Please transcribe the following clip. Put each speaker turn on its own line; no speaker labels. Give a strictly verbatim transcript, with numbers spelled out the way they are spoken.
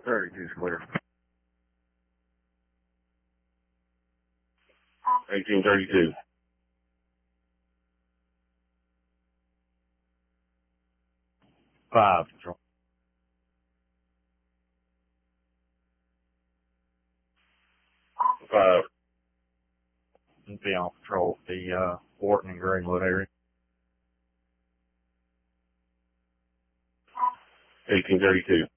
thirty-two is clear. eighteen thirty-two.
Five, Patrol.
Five.
Be on patrol at the uh, Wharton and Greenwood area.
eighteen thirty-two.